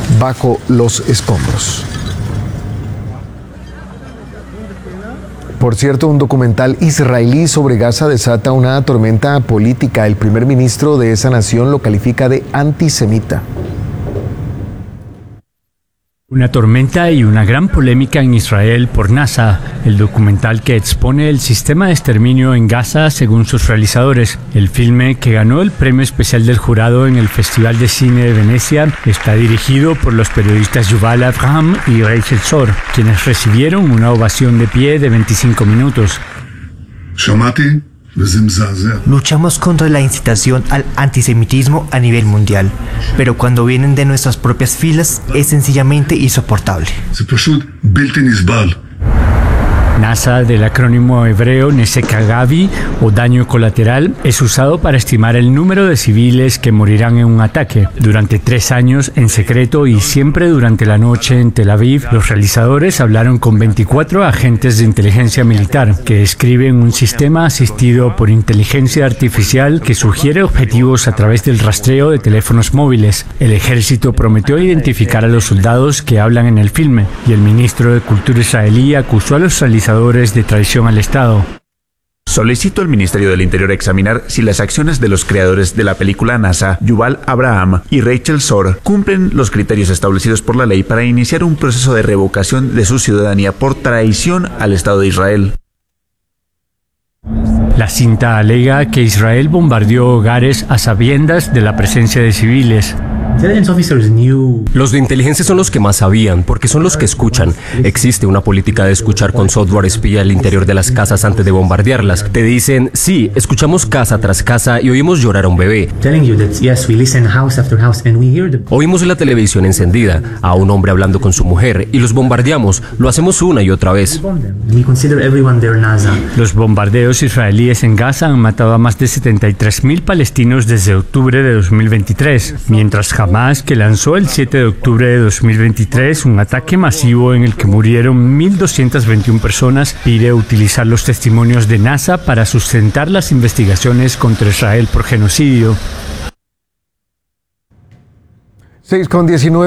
bajo los escombros. Por cierto, un documental israelí sobre Gaza desata una tormenta política. El primer ministro de esa nación lo califica de antisemita. Una tormenta y una gran polémica en Israel por NASA, el documental que expone el sistema de exterminio en Gaza según sus realizadores. El filme, que ganó el premio especial del jurado en el Festival de Cine de Venecia, está dirigido por los periodistas Yuval Abraham y Rachel Zor, quienes recibieron una ovación de pie de 25 minutos. Luchamos contra la incitación al antisemitismo a nivel mundial, pero cuando vienen de nuestras propias filas es sencillamente insoportable. NASA, del acrónimo hebreo Nesekagavi o daño colateral, es usado para estimar el número de civiles que morirán en un ataque. Durante 3 años, en secreto y siempre durante la noche en Tel Aviv, los realizadores hablaron con 24 agentes de inteligencia militar que describen un sistema asistido por inteligencia artificial que sugiere objetivos a través del rastreo de teléfonos móviles. El ejército prometió identificar a los soldados que hablan en el filme y el ministro de Cultura israelí acusó a los realizadores de traición al Estado. Solicito al Ministerio del Interior examinar si las acciones de los creadores de la película NASA, Yuval Abraham y Rachel Zor, cumplen los criterios establecidos por la ley para iniciar un proceso de revocación de su ciudadanía por traición al Estado de Israel. La cinta alega que Israel bombardeó hogares a sabiendas de la presencia de civiles. Los de inteligencia son los que más sabían, porque son los que escuchan. Existe una política de escuchar con software espía al interior de las casas antes de bombardearlas. Te dicen, sí, escuchamos casa tras casa y oímos llorar a un bebé. Oímos la televisión encendida, a un hombre hablando con su mujer, y los bombardeamos. Lo hacemos una y otra vez. Los bombardeos israelíes en Gaza han matado a más de 73.000 palestinos desde octubre de 2023, mientras Hamas, que lanzó el 7 de octubre de 2023 un ataque masivo en el que murieron 1.221 personas, pide utilizar los testimonios de NASA para sustentar las investigaciones contra Israel por genocidio. 6:19